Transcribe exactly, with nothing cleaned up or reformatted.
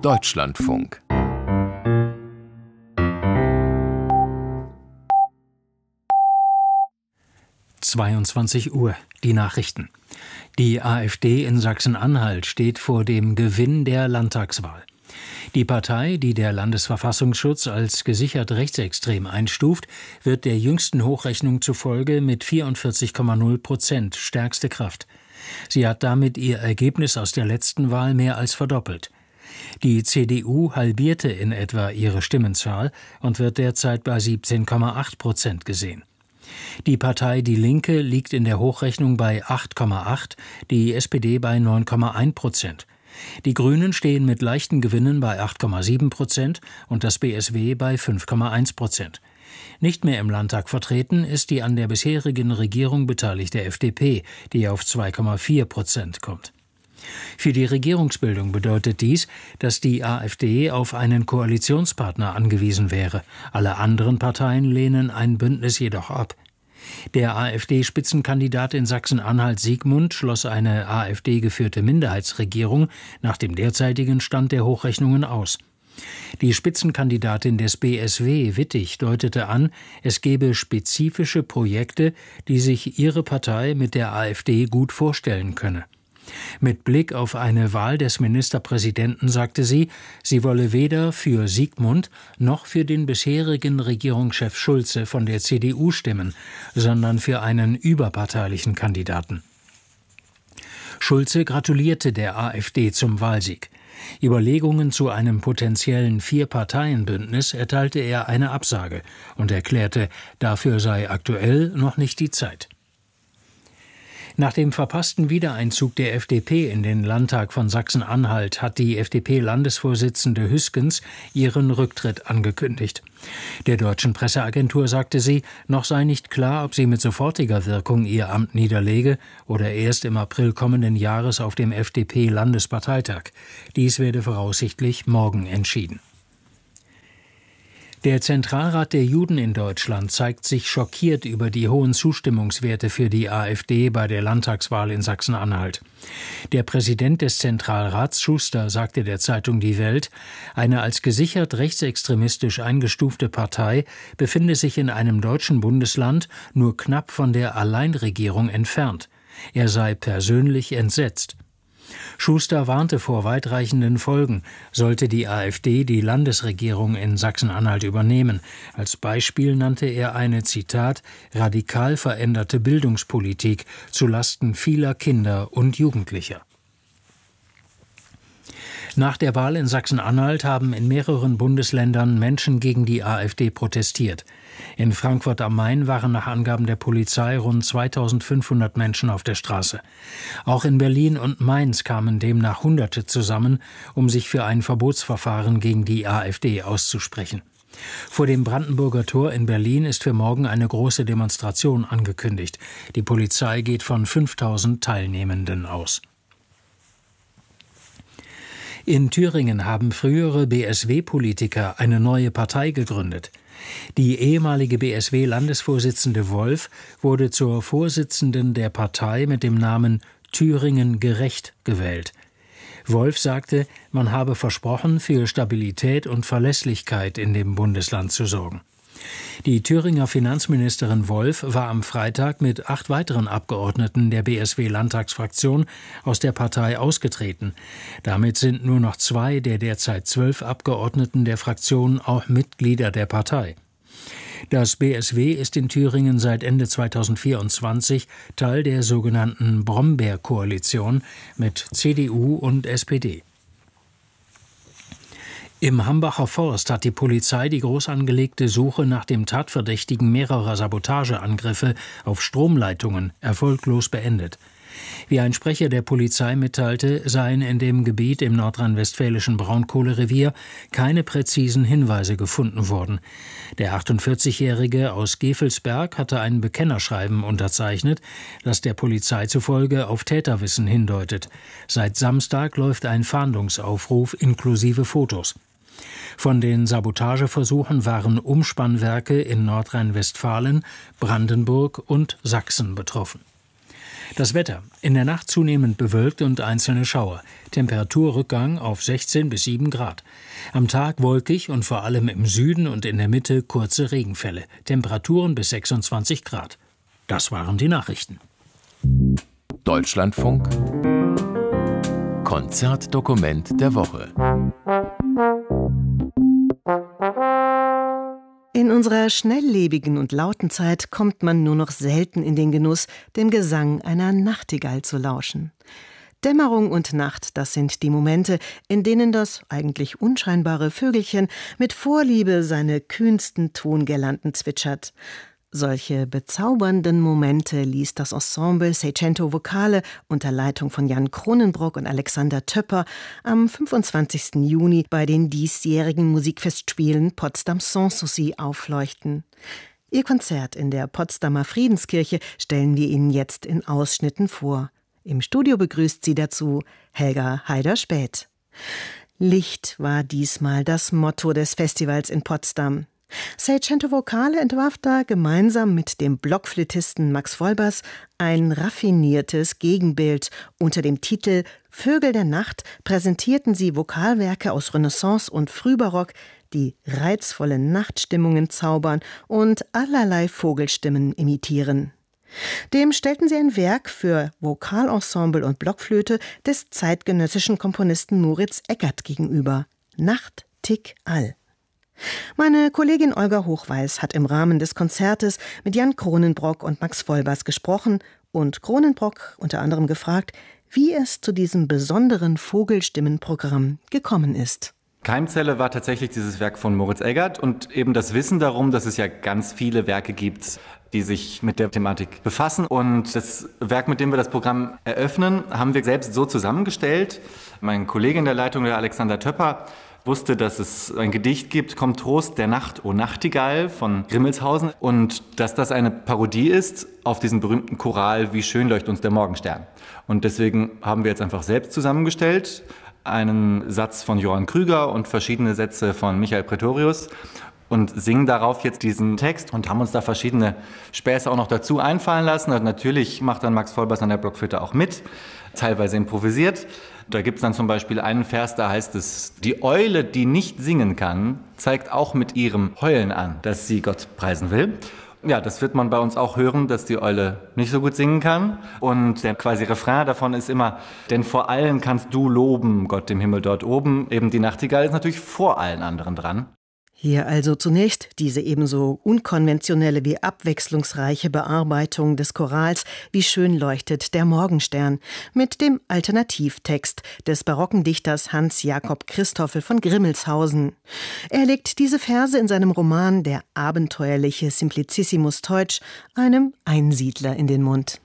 Deutschlandfunk. zweiundzwanzig Uhr, die Nachrichten. Die AfD in Sachsen-Anhalt steht vor dem Gewinn der Landtagswahl. Die Partei, die der Landesverfassungsschutz als gesichert rechtsextrem einstuft, wird der jüngsten Hochrechnung zufolge mit vierundvierzig Komma null Prozent stärkste Kraft. Sie hat damit ihr Ergebnis aus der letzten Wahl mehr als verdoppelt. Die C D U halbierte in etwa ihre Stimmenzahl und wird derzeit bei siebzehn Komma acht Prozent gesehen. Die Partei Die Linke liegt in der Hochrechnung bei acht Komma acht, die S P D bei neun Komma eins Prozent. Die Grünen stehen mit leichten Gewinnen bei acht Komma sieben Prozent und das B S W bei fünf Komma eins Prozent. Nicht mehr im Landtag vertreten ist die an der bisherigen Regierung beteiligte F D P, die auf zwei Komma vier Prozent kommt. Für die Regierungsbildung bedeutet dies, dass die AfD auf einen Koalitionspartner angewiesen wäre. Alle anderen Parteien lehnen ein Bündnis jedoch ab. Der AfD-Spitzenkandidat in Sachsen-Anhalt Siegmund schloss eine AfD-geführte Minderheitsregierung nach dem derzeitigen Stand der Hochrechnungen aus. Die Spitzenkandidatin des B S W, Wittig, deutete an, es gebe spezifische Projekte, die sich ihre Partei mit der AfD gut vorstellen könne. Mit Blick auf eine Wahl des Ministerpräsidenten sagte sie, sie wolle weder für Siegmund noch für den bisherigen Regierungschef Schulze von der C D U stimmen, sondern für einen überparteilichen Kandidaten. Schulze gratulierte der AfD zum Wahlsieg. Überlegungen zu einem potenziellen Vier-Parteien-Bündnis erteilte er eine Absage und erklärte, dafür sei aktuell noch nicht die Zeit. Nach dem verpassten Wiedereinzug der F D P in den Landtag von Sachsen-Anhalt hat die F D P-Landesvorsitzende Hüskens ihren Rücktritt angekündigt. Der deutschen Presseagentur sagte sie, noch sei nicht klar, ob sie mit sofortiger Wirkung ihr Amt niederlege oder erst im April kommenden Jahres auf dem F D P-Landesparteitag. Dies werde voraussichtlich morgen entschieden. Der Zentralrat der Juden in Deutschland zeigt sich schockiert über die hohen Zustimmungswerte für die AfD bei der Landtagswahl in Sachsen-Anhalt. Der Präsident des Zentralrats, Schuster, sagte der Zeitung Die Welt, eine als gesichert rechtsextremistisch eingestufte Partei befinde sich in einem deutschen Bundesland nur knapp von der Alleinregierung entfernt. Er sei persönlich entsetzt. Schuster warnte vor weitreichenden Folgen, sollte die AfD die Landesregierung in Sachsen-Anhalt übernehmen. Als Beispiel nannte er eine, Zitat, radikal veränderte Bildungspolitik zulasten vieler Kinder und Jugendlicher. Nach der Wahl in Sachsen-Anhalt haben in mehreren Bundesländern Menschen gegen die AfD protestiert. In Frankfurt am Main waren nach Angaben der Polizei rund zweitausendfünfhundert Menschen auf der Straße. Auch in Berlin und Mainz kamen demnach Hunderte zusammen, um sich für ein Verbotsverfahren gegen die AfD auszusprechen. Vor dem Brandenburger Tor in Berlin ist für morgen eine große Demonstration angekündigt. Die Polizei geht von fünftausend Teilnehmenden aus. In Thüringen haben frühere B S W-Politiker eine neue Partei gegründet. Die ehemalige B S W-Landesvorsitzende Wolf wurde zur Vorsitzenden der Partei mit dem Namen Thüringen gerecht gewählt. Wolf sagte, man habe versprochen, für Stabilität und Verlässlichkeit in dem Bundesland zu sorgen. Die Thüringer Finanzministerin Wolf war am Freitag mit acht weiteren Abgeordneten der B S W-Landtagsfraktion aus der Partei ausgetreten. Damit sind nur noch zwei der derzeit zwölf Abgeordneten der Fraktion auch Mitglieder der Partei. Das B S W ist in Thüringen seit Ende zweitausendvierundzwanzig Teil der sogenannten Brombeer-Koalition mit C D U und S P D. Im Hambacher Forst hat die Polizei die groß angelegte Suche nach dem Tatverdächtigen mehrerer Sabotageangriffe auf Stromleitungen erfolglos beendet. Wie ein Sprecher der Polizei mitteilte, seien in dem Gebiet im nordrhein-westfälischen Braunkohlerevier keine präzisen Hinweise gefunden worden. Der achtundvierzigjährige aus Gevelsberg hatte ein Bekennerschreiben unterzeichnet, das der Polizei zufolge auf Täterwissen hindeutet. Seit Samstag läuft ein Fahndungsaufruf inklusive Fotos. Von den Sabotageversuchen waren Umspannwerke in Nordrhein-Westfalen, Brandenburg und Sachsen betroffen. Das Wetter: in der Nacht zunehmend bewölkt und einzelne Schauer. Temperaturrückgang auf sechzehn bis sieben Grad. Am Tag wolkig und vor allem im Süden und in der Mitte kurze Regenfälle. Temperaturen bis sechsundzwanzig Grad. Das waren die Nachrichten. Deutschlandfunk Konzertdokument der Woche. In unserer schnelllebigen und lauten Zeit kommt man nur noch selten in den Genuss, dem Gesang einer Nachtigall zu lauschen. Dämmerung und Nacht, das sind die Momente, in denen das eigentlich unscheinbare Vögelchen mit Vorliebe seine kühnsten Tongirlanden zwitschert. Solche bezaubernden Momente ließ das Ensemble Seicento Vocale unter Leitung von Jan Kronenbrock und Alexander Töpper am fünfundzwanzigsten Juni bei den diesjährigen Musikfestspielen Potsdam Sanssouci aufleuchten. Ihr Konzert in der Potsdamer Friedenskirche stellen wir Ihnen jetzt in Ausschnitten vor. Im Studio begrüßt sie dazu Helga Haider-Späth. Licht war diesmal das Motto des Festivals in Potsdam. Seicento Vocale entwarf da gemeinsam mit dem Blockflötisten Max Vollbers ein raffiniertes Gegenbild. Unter dem Titel Vögel der Nacht präsentierten sie Vokalwerke aus Renaissance und Frühbarock, die reizvolle Nachtstimmungen zaubern und allerlei Vogelstimmen imitieren. Dem stellten sie ein Werk für Vokalensemble und Blockflöte des zeitgenössischen Komponisten Moritz Eggert gegenüber. Nacht, Tick, All. Meine Kollegin Olga Hochweis hat im Rahmen des Konzertes mit Jan Kronenbrock und Max Vollbers gesprochen und Kronenbrock unter anderem gefragt, wie es zu diesem besonderen Vogelstimmenprogramm gekommen ist. Keimzelle war tatsächlich dieses Werk von Moritz Eggert und eben das Wissen darum, dass es ja ganz viele Werke gibt, die sich mit der Thematik befassen. Und das Werk, mit dem wir das Programm eröffnen, haben wir selbst so zusammengestellt. Mein Kollege in der Leitung, der Alexander Töpper, wusste, dass es ein Gedicht gibt, Kommt Trost der Nacht, o Nachtigall von Grimmelshausen, und dass das eine Parodie ist auf diesen berühmten Choral Wie schön leuchtet uns der Morgenstern. Und deswegen haben wir jetzt einfach selbst zusammengestellt, einen Satz von Johann Krüger und verschiedene Sätze von Michael Pretorius und singen darauf jetzt diesen Text und haben uns da verschiedene Späße auch noch dazu einfallen lassen. Und natürlich macht dann Max Vollbers an der Blockflöte auch mit, teilweise improvisiert. Da gibt es dann zum Beispiel einen Vers, da heißt es: Die Eule, die nicht singen kann, zeigt auch mit ihrem Heulen an, dass sie Gott preisen will. Ja, das wird man bei uns auch hören, dass die Eule nicht so gut singen kann. Und der quasi Refrain davon ist immer: Denn vor allen kannst du loben, Gott im Himmel dort oben. Eben die Nachtigall ist natürlich vor allen anderen dran. Hier also zunächst diese ebenso unkonventionelle wie abwechslungsreiche Bearbeitung des Chorals Wie schön leuchtet der Morgenstern mit dem Alternativtext des barocken Dichters Hans Jakob Christoffel von Grimmelshausen. Er legt diese Verse in seinem Roman Der abenteuerliche Simplicissimus Teutsch einem Einsiedler in den Mund.